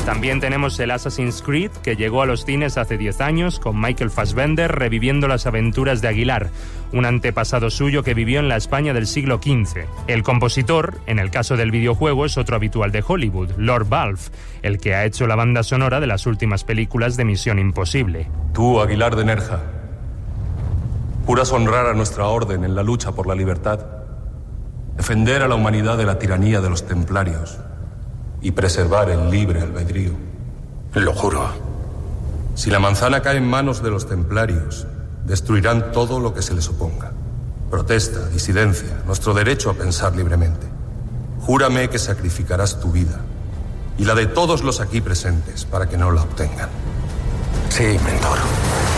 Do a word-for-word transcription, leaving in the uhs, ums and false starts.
También tenemos el Assassin's Creed, que llegó a los cines hace diez años, con Michael Fassbender reviviendo las aventuras de Aguilar, un antepasado suyo que vivió en la España del siglo quince. El compositor, en el caso del videojuego, es otro habitual de Hollywood, Lord Valve, el que ha hecho la banda sonora de las últimas películas de Misión Imposible. Tú, Aguilar de Nerja, juras honrar a nuestra orden en la lucha por la libertad, defender a la humanidad de la tiranía de los templarios y preservar el libre albedrío. Lo juro. Si la manzana cae en manos de los templarios, destruirán todo lo que se les oponga. Protesta, disidencia, nuestro derecho a pensar libremente. Júrame que sacrificarás tu vida y la de todos los aquí presentes para que no la obtengan. Sí, mentor.